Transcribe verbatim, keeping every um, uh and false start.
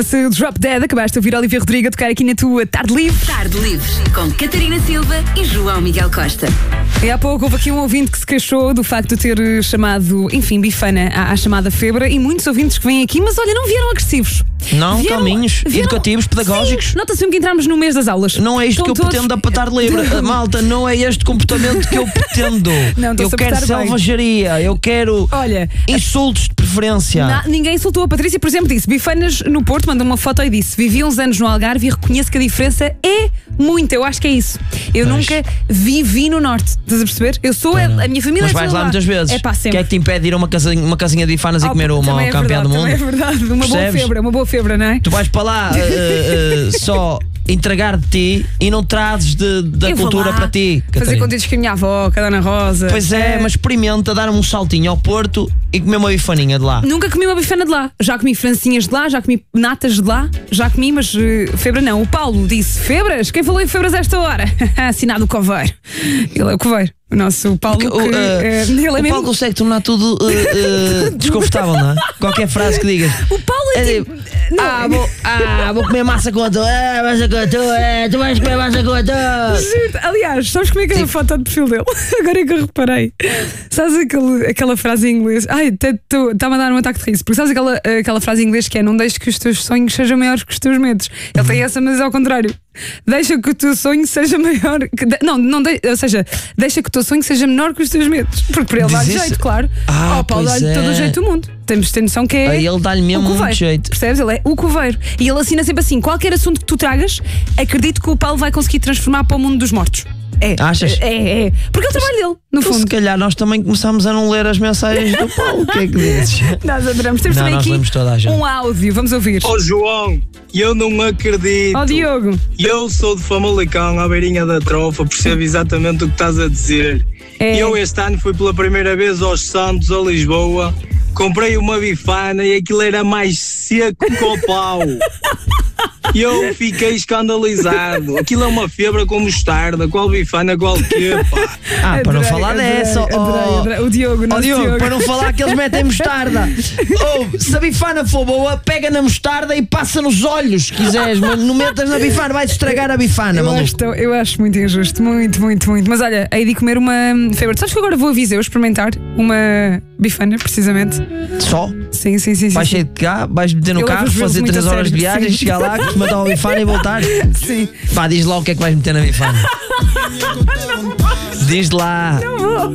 Se Drop Dead, acabaste de ouvir Olivia Rodrigo a tocar aqui na tua Tarde Livre. Tarde Livre, com Catarina Silva e João Miguel Costa. E há pouco houve aqui um ouvinte que se queixou do facto de ter chamado, enfim, bifana à, à chamada febra, e muitos ouvintes que vêm aqui, mas olha, não vieram agressivos. Não, vieram, calminhos, vieram, educativos, pedagógicos. Sim, nota-se mesmo que entramos no mês das aulas. Não é isto Estão que eu todos... pretendo da Tarde Livre. Malta, não é este comportamento que eu pretendo. Não, eu quero selvageria, eu quero olha, insultos de preferência. Na, ninguém insultou. A Patrícia, por exemplo, disse: bifanas no Porto, mandou uma foto e disse: vivi uns anos no Algarve e reconheço que a diferença é muita. Eu acho que é isso. Eu Mas... nunca vivi no Norte. Estás a perceber? Eu sou a, a minha família. Mas vais lá muitas vezes. É pá, sempre. O que é que te impede de ir a uma casinha, uma casinha de bifanas oh, e comer uma ao é campeão verdade, do mundo? É verdade, uma Percebes? boa febra, uma boa febra, não é? Tu vais para lá uh, uh, só entregar de ti e não trazes de, da eu cultura para ti. Fazer Catarina. conteúdos com a minha avó, com a Dona Rosa. Pois é, é, mas experimenta dar um saltinho ao Porto e comer uma bifaninha de lá. Nunca comi uma bifana de lá. Já comi francinhas de lá, já comi natas de lá, já comi, mas uh, febra não. O Paulo disse: febras? Quem falou em febras a esta hora? Assinado o Coveiro. Ele é o Coveiro. O nosso Paulo. Porque, que, uh, uh, ele é o mesmo... Paulo consegue tornar tudo uh, uh, desconfortável, não é? Qualquer frase que digas. O Paulo é, é tipo. tipo, ah, vou, ah, vou comer massa com a tua, ah, massa com a tua, é, tu vais comer massa com a tua. Aliás, sabes como é que é a foto de perfil dele? Agora é que eu reparei. Sabes aquele, aquela frase em inglês? Ai, está-me a dar um ataque de riso. Porque sabes aquela, aquela frase em inglês que é: não deixes que os teus sonhos sejam maiores que os teus medos. Ele tem essa, mas ao contrário. Deixa que o teu sonho seja maior que, não, não de, ou seja, deixa que o teu sonho seja menor que os teus medos. Porque para ele dá-lhe jeito, claro. Ah, oh, Paulo dá-lhe é. todo o jeito do mundo. Temos de ter noção que é. A ele dá-lhe mesmo muito jeito. Percebes? Ele é o coveiro. E ele assina sempre assim: qualquer assunto que tu tragas, acredito que o Paulo vai conseguir transformar para o mundo dos mortos. É. Achas? É, é. Porque é o trabalho dele, no então, fundo. se calhar nós também começamos a não ler as mensagens do Paulo. O que é que dizes? Nós adoramos. Temos não, também nós aqui lemos toda a gente. um áudio. Vamos ouvir. Ó oh, João, eu não acredito. Ó oh, Diogo. Eu sou de Famalicão, à beirinha da Trofa, percebo exatamente o que estás a dizer. É. Eu este ano fui pela primeira vez aos Santos, a Lisboa, comprei uma bifana e aquilo era mais seco que o pau. E eu fiquei escandalizado. Aquilo é uma febra com mostarda. Qual bifana, qual quê, pá? Ah, adorei, para não falar adorei, dessa. adorei, oh, adorei. O Diogo, oh, nosso Diogo, Diogo. para não falar que eles metem mostarda. Oh, se a bifana for boa, pega na mostarda e passa nos olhos, se quiseres. Mas não metas na bifana, vai-te estragar a bifana, eu maluco. acho, tão- eu acho muito injusto, muito, muito, muito. Mas olha, hei de comer uma febra. Sabes que agora vou a Viseu experimentar uma bifana, precisamente? Só? Sim, sim, sim. Vais sim, sair de cá, vais meter no Eu levo carro, os reels fazer muito três a horas de sério, viagem, sim. chegar lá, matar uma bifana e voltar. Sim. Pá, diz lá o que é que vais meter na bifana. Diz lá. Não vou.